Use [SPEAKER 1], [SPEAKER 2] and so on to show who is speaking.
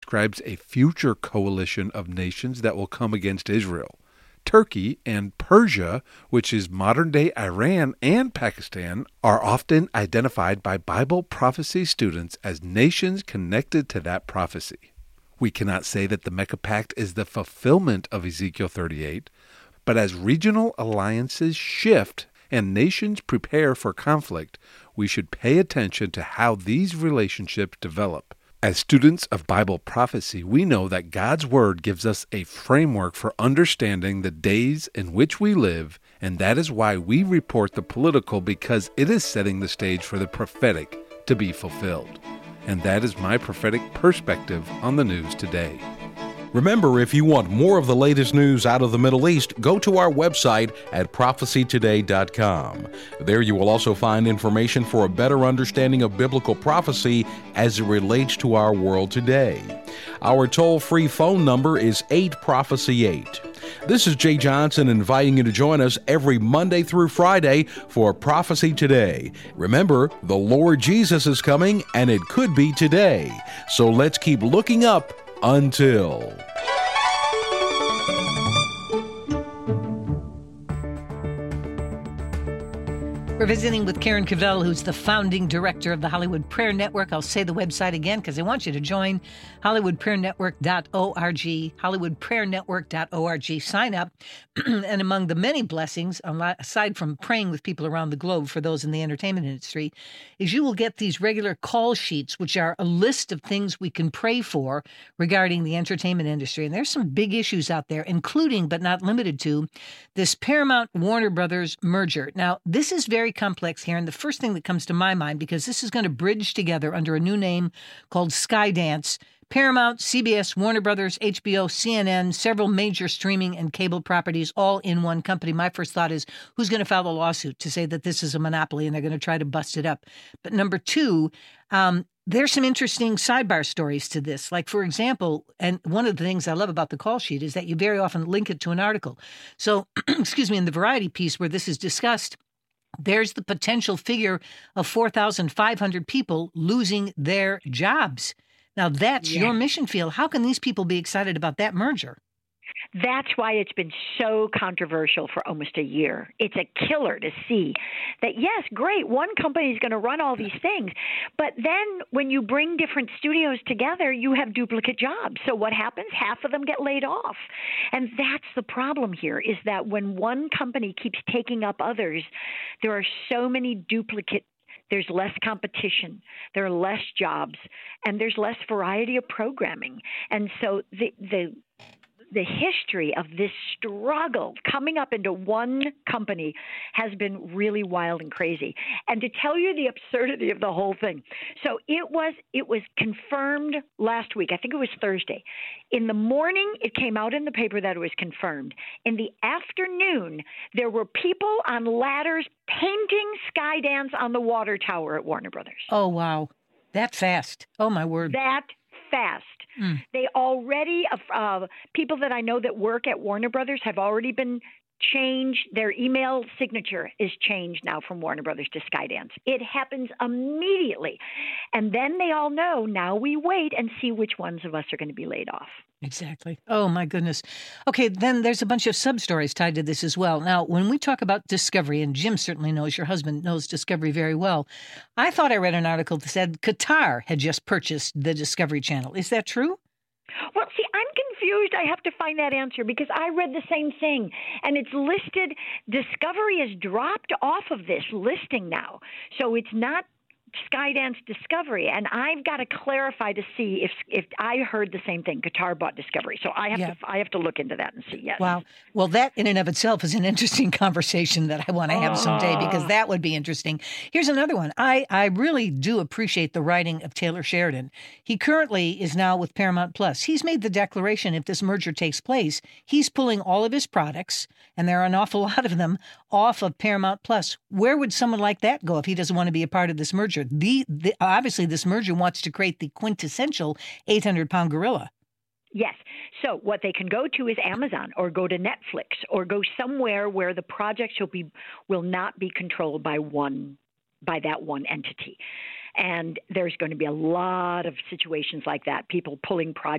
[SPEAKER 1] describes a future coalition of nations that will come against Israel. Turkey and Persia, which is modern-day Iran and Pakistan, are often identified by Bible prophecy students as nations connected to that prophecy. We cannot say that the Mecca Pact is the fulfillment of Ezekiel 38, but as regional alliances shift and nations prepare for conflict, we should pay attention to how these relationships develop. As students of Bible prophecy, we know that God's Word gives us a framework for understanding the days in which we live, and that is why we report the political, because it is setting the stage for the prophetic to be fulfilled. And that is my prophetic perspective on the news today.
[SPEAKER 2] Remember, if you want more of the latest news out of the Middle East, go to our website at prophecytoday.com. There you will also find information for a better understanding of biblical prophecy as it relates to our world today. Our toll-free phone number is 8-PROPHECY-8. This is Jay Johnson inviting you to join us every Monday through Friday for Prophecy Today. Remember, the Lord Jesus is coming, and it could be today. So let's keep looking up until...
[SPEAKER 3] We're visiting with Karen Cavell, who's the founding director of the Hollywood Prayer Network. I'll say the website again because I want you to join HollywoodPrayerNetwork.org, HollywoodPrayerNetwork.org. Sign up. And among the many blessings, aside from praying with people around the globe for those in the entertainment industry, is you will get these regular call sheets, which are a list of things we can pray for regarding the entertainment industry. And there's some big issues out there, including, but not limited to, this Paramount-Warner Brothers merger. Now, this is very complex here, and the first thing that comes to my mind, because this is going to bridge together under a new name called Skydance, Paramount, CBS, Warner Brothers, HBO, CNN, several major streaming and cable properties all in one company. My first thought is, who's going to file a lawsuit to say that this is a monopoly and they're going to try to bust it up? But number two, there's some interesting sidebar stories to this. Like, for example, and one of the things I love about the call sheet is that you very often link it to an article. So, excuse me, in the Variety piece where this is discussed, there's the potential figure of 4,500 people losing their jobs. Now, that's your mission field. How can these people be excited about that merger?
[SPEAKER 4] That's why it's been so controversial for almost a year. It's a killer to see that, yes, great, one company is going to run all these things. But then when you bring different studios together, you have duplicate jobs. So what happens? Half of them get laid off. And that's the problem here, is that when one company keeps taking up others, there are so many duplicate. There's less competition, there are less jobs, and there's less variety of programming. And so the history of this struggle coming up into one company has been really wild and crazy. And to tell you the absurdity of the whole thing, so it was confirmed last week. I think it was Thursday. In the morning, it came out in the paper that it was confirmed. In the afternoon, there were people on ladders painting Skydance on the water tower at Warner Brothers.
[SPEAKER 3] Oh, wow. That fast. Oh, my word.
[SPEAKER 4] That fast. They already, people that I know that work at Warner Brothers have already been changed. Their email signature is changed now from Warner Brothers to Skydance. It happens immediately. And then they all know, now we wait and see which ones of us are going to be laid off.
[SPEAKER 3] Exactly. Oh, my goodness. Okay, then there's a bunch of sub-stories tied to this as well. Now, when we talk about Discovery, and Jim certainly knows, your husband knows Discovery very well, I thought I read an article that said Qatar had just purchased the Discovery Channel. Is that true?
[SPEAKER 4] Well, see, I'm confused. I have to find that answer because I read the same thing. And it's listed, Discovery has dropped off of this listing now. So it's not Skydance Discovery, and I've got to clarify to see if I heard the same thing. Qatar bought Discovery, so I have to look into that and see. Yes.
[SPEAKER 3] Wow. Well, that in and of itself is an interesting conversation that I want to have someday, because that would be interesting. Here's another one. I really do appreciate the writing of Taylor Sheridan. He currently is now with Paramount Plus. He's made the declaration, if this merger takes place, he's pulling all of his products, and there are an awful lot of them, off of Paramount Plus. Where would someone like that go if he doesn't want to be a part of this merger? Obviously, this merger wants to create the quintessential 800-pound gorilla.
[SPEAKER 4] Yes. So what they can go to is Amazon, or go to Netflix, or go somewhere where the projects will not be controlled by that one entity. And there's going to be a lot of situations like that, people pulling projects